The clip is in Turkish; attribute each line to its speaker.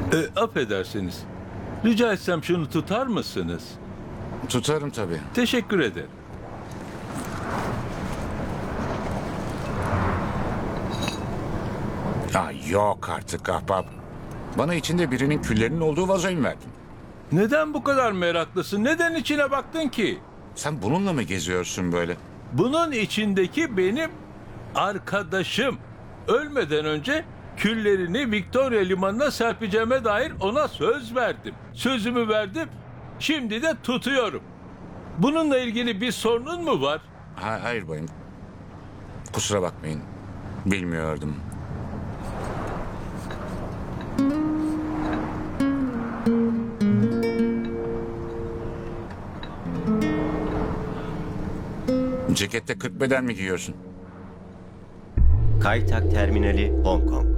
Speaker 1: Affedersiniz. Rica etsem şunu tutar mısınız?
Speaker 2: Tutarım tabii.
Speaker 1: Teşekkür ederim.
Speaker 2: Ya yok artık ahbap. Bana içinde birinin küllerinin olduğu vazoyu verdin.
Speaker 1: Neden bu kadar meraklısın? Neden içine baktın ki?
Speaker 2: Sen bununla mı geziyorsun böyle?
Speaker 1: Bunun içindeki benim arkadaşım. Ölmeden önce küllerini Victoria Limanı'na serpeceğime dair ona söz verdim. Sözümü verdim. Şimdi de tutuyorum. Bununla ilgili bir sorunun mu var?
Speaker 2: Hayır bayım. Kusura bakmayın. Bilmiyordum. Cekette 40 beden mi giyiyorsun?
Speaker 3: Kai Tak Terminali, Hong Kong.